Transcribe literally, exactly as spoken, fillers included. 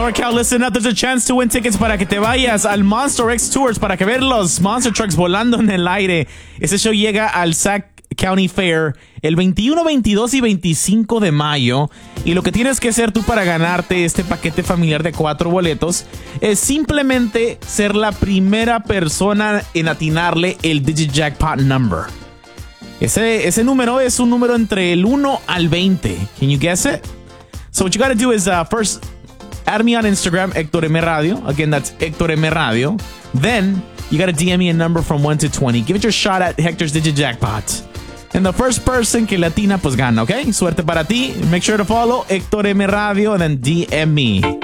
NorCal, listen up. There's a chance to win tickets para que te vayas al Monster X Tours para que ver los Monster Trucks volando en el aire. Ese show llega al Sac County Fair el veintiuno, veintidós y veinticinco de mayo. Y lo que tienes que hacer tú para ganarte este paquete familiar de cuatro boletos es simplemente ser la primera persona en atinarle el Digit Jackpot number. Ese, ese número es un número entre el uno al veinte. Can you guess it? So what you gotta do is uh, first add me on Instagram, Héctor M Radio. Again, that's Héctor M Radio. Then you gotta D M me a number from one to twenty. Give it your shot at Hector's Digit Jackpot. And the first person que latina, pues gana, ¿ok? Suerte para ti. Make sure to follow Héctor M Radio and then D M me.